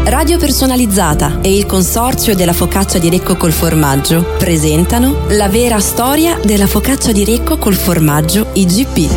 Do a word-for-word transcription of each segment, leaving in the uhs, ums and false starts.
Radio Personalizzata e il Consorzio della Focaccia di Recco col Formaggio presentano La vera storia della focaccia di Recco col formaggio I G P.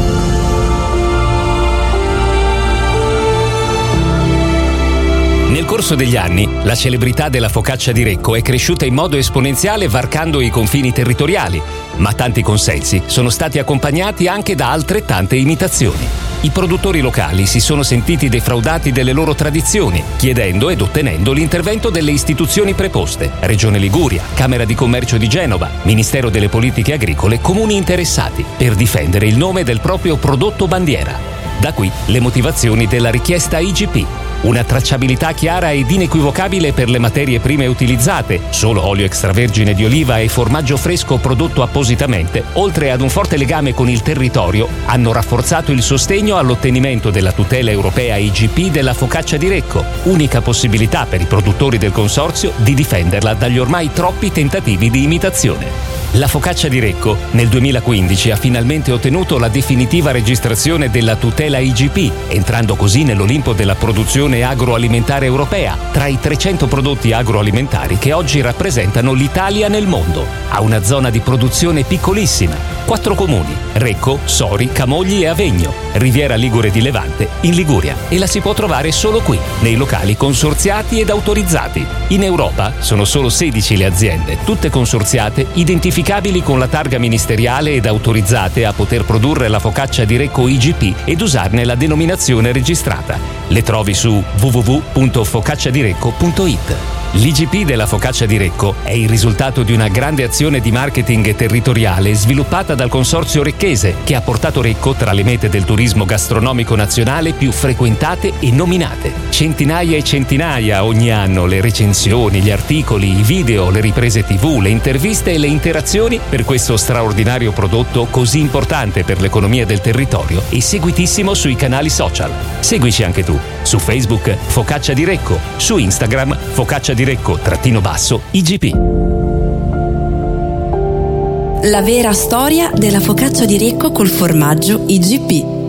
Nel corso degli anni, la celebrità della focaccia di Recco è cresciuta in modo esponenziale varcando i confini territoriali, ma tanti consensi sono stati accompagnati anche da altrettante imitazioni. I produttori locali si sono sentiti defraudati delle loro tradizioni, chiedendo ed ottenendo l'intervento delle istituzioni preposte: Regione Liguria, Camera di Commercio di Genova, Ministero delle Politiche Agricole, comuni interessati, per difendere il nome del proprio prodotto bandiera. Da qui le motivazioni della richiesta I G P. Una tracciabilità chiara ed inequivocabile per le materie prime utilizzate, solo olio extravergine di oliva e formaggio fresco prodotto appositamente, oltre ad un forte legame con il territorio, hanno rafforzato il sostegno all'ottenimento della tutela europea I G P della focaccia di Recco, unica possibilità per i produttori del consorzio di difenderla dagli ormai troppi tentativi di imitazione. La focaccia di Recco nel duemilaquindici ha finalmente ottenuto la definitiva registrazione della tutela I G P, entrando così nell'Olimpo della produzione agroalimentare europea, tra i trecento prodotti agroalimentari che oggi rappresentano l'Italia nel mondo. Ha una zona di produzione piccolissima, quattro comuni: Recco, Sori, Camogli e Avegno, Riviera Ligure di Levante, in Liguria, e la si può trovare solo qui, nei locali consorziati ed autorizzati. In Europa sono solo sedici le aziende, tutte consorziate, identificate con la targa ministeriale ed autorizzate a poter produrre la focaccia di Recco I G P ed usarne la denominazione registrata. Le trovi su w w w punto focacciadirecco punto i t. L'I G P della focaccia di Recco è il risultato di una grande azione di marketing territoriale sviluppata dal Consorzio Recchese, che ha portato Recco tra le mete del turismo gastronomico nazionale più frequentate e nominate. Centinaia e centinaia ogni anno le recensioni, gli articoli, i video, le riprese tivù, le interviste e le interazioni per questo straordinario prodotto così importante per l'economia del territorio e seguitissimo sui canali social. Seguici anche tu su Facebook Focaccia di Recco, su Instagram Focaccia di Recco trattino basso I G P. La vera storia della focaccia di Recco col formaggio I G P.